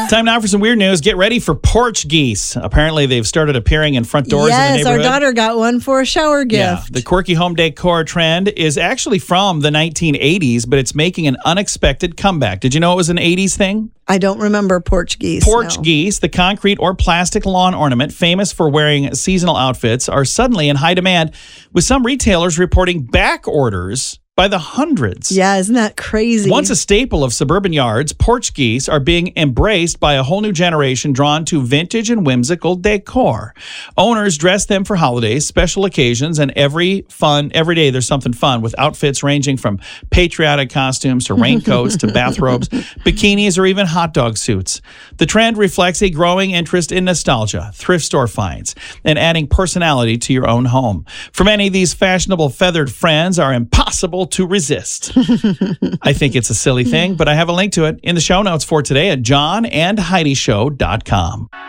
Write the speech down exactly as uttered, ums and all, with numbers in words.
Time now for some weird news. Get ready for porch geese. Apparently, they've started appearing in front doors yes, in the neighborhood. Yes, our daughter got one for a shower gift. Yeah, the quirky home decor trend is actually from the nineteen eighties, but it's making an unexpected comeback. Did you know it was an eighties thing? I don't remember porch geese. Porch no. geese, the concrete or plastic lawn ornament famous for wearing seasonal outfits, are suddenly in high demand, with some retailers reporting back orders by the hundreds. Yeah, isn't that crazy? Once a staple of suburban yards, porch geese are being embraced by a whole new generation drawn to vintage and whimsical decor. Owners dress them for holidays, special occasions, and every fun, every day there's something fun, with outfits ranging from patriotic costumes to raincoats to bathrobes, bikinis, or even hot dog suits. The trend reflects a growing interest in nostalgia, thrift store finds, and adding personality to your own home. For many, these fashionable feathered friends are impossible to resist. I think it's a silly thing, but I have a link to it in the show notes for today at john and heidi show dot com.